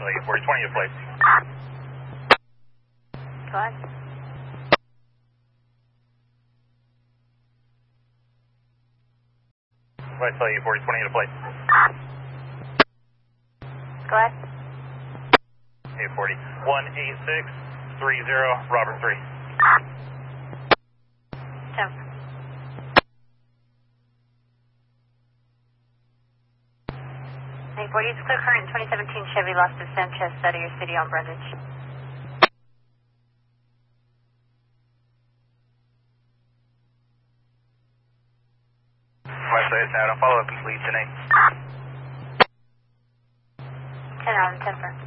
Wesley, 4020 to place. Go ahead. Wesley, 4020 to place. Go ahead. 840. 18630, Robert 3. Jump. 840, it's clear current 2017 Chevy Los de Sanchez out of your city on Brundage. Wesley, it's out. I'll follow up and lead tonight. 10 out of 10 firm.